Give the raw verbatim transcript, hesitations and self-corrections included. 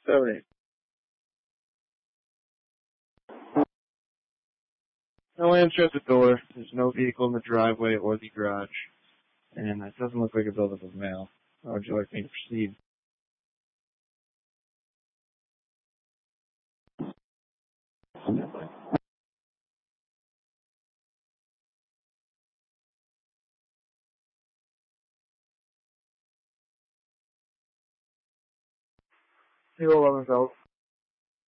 seven eight. No answer at the door. There's no vehicle in the driveway or the garage. And it doesn't look like a buildup of mail. How would you like me to proceed? Zero eleven Belt.